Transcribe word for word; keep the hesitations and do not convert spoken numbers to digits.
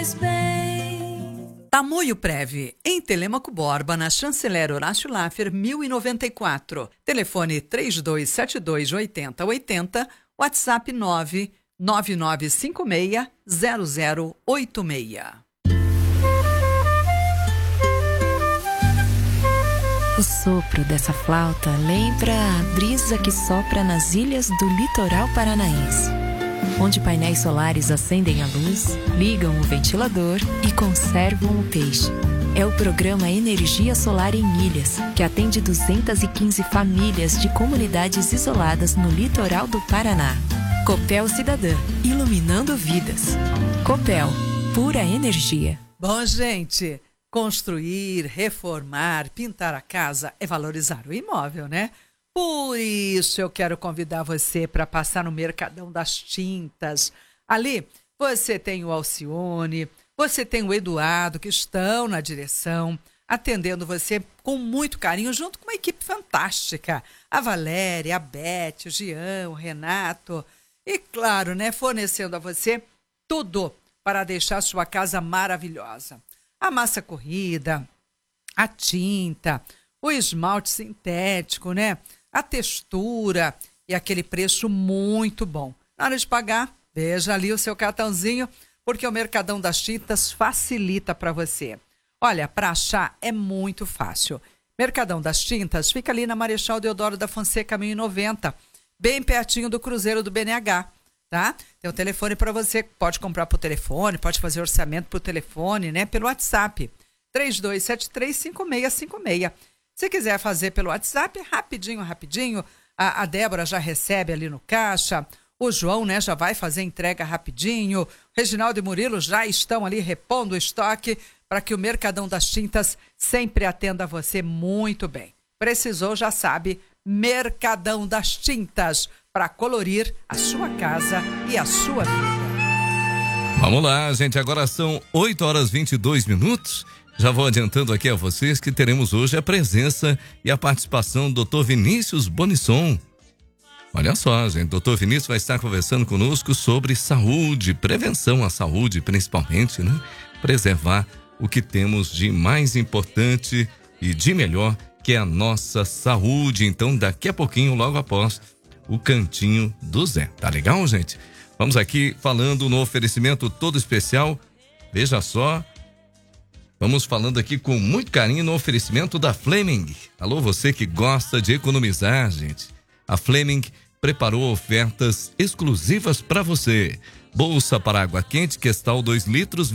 Tamoio Prev, em Telêmaco Borba, na Chanceler Horácio Laffer, mil e noventa e quatro. Telefone três dois sete dois, oito zero oito zero, WhatsApp nove nove nove cinco seis zero zero oito seis. O sopro dessa flauta lembra a brisa que sopra nas ilhas do litoral paranaense, onde painéis solares acendem a luz, ligam o ventilador e conservam o peixe. É o programa Energia Solar em Ilhas, que atende duzentas e quinze famílias de comunidades isoladas no litoral do Paraná. Copel Cidadã, iluminando vidas. Copel, pura energia. Bom, gente, construir, reformar, pintar a casa é valorizar o imóvel, né? Por isso eu quero convidar você para passar no Mercadão das Tintas. Ali você tem o Alcione, você tem o Eduardo, que estão na direção, atendendo você com muito carinho, junto com uma equipe fantástica. A Valéria, a Beth, o Jean, o Renato. E claro, né, fornecendo a você tudo para deixar a sua casa maravilhosa. A massa corrida, a tinta, o esmalte sintético, né? A textura e aquele preço muito bom. Na hora de pagar, veja ali o seu cartãozinho, porque o Mercadão das Tintas facilita para você. Olha, para achar é muito fácil. Mercadão das Tintas fica ali na Marechal Deodoro da Fonseca, mil e noventa, bem pertinho do Cruzeiro do B N H, tá? Tem o telefone para você, pode comprar por telefone, pode fazer orçamento por telefone, né? Pelo WhatsApp, três dois sete três, cinco seis cinco seis. Se quiser fazer pelo WhatsApp, rapidinho, rapidinho, a, a Débora já recebe ali no caixa, o João, né, já vai fazer entrega rapidinho, o Reginaldo e Murilo já estão ali repondo o estoque para que o Mercadão das Tintas sempre atenda você muito bem. Precisou, já sabe, Mercadão das Tintas, para colorir a sua casa e a sua vida. Vamos lá, gente, agora são oito horas e vinte e dois minutos. Já vou adiantando aqui a vocês que teremos hoje a presença e a participação do doutor Vinícius Bonisson. Olha só, gente, o doutor Vinícius vai estar conversando conosco sobre saúde, prevenção à saúde, principalmente, né? Preservar o que temos de mais importante e de melhor, que é a nossa saúde. Então, daqui a pouquinho, logo após o Cantinho do Zé. Tá legal, gente? Vamos aqui falando no oferecimento todo especial. Veja só. Vamos falando aqui com muito carinho no oferecimento da Fleming. Alô, você que gosta de economizar, gente. A Fleming preparou ofertas exclusivas para você. Bolsa para água quente, Questal dois litros,